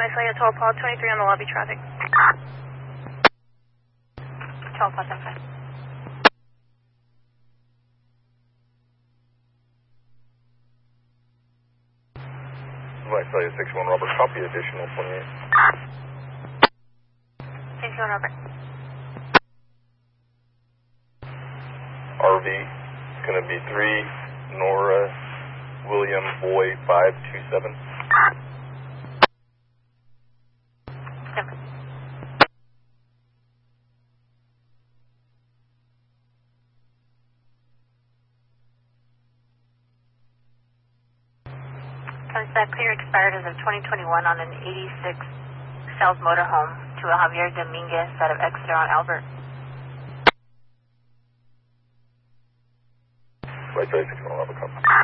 Flight 12 Paul 23 on the lobby traffic. 12 Paul 75. Flight 61 Robert, copy additional 28. 61 Robert. RV is going to be 3 Nora William Boy 527. That clear expired as of 2021 on an 86 Cells motorhome to a Javier Dominguez out of Exeter on Albert. Flight 61 Robert, copy.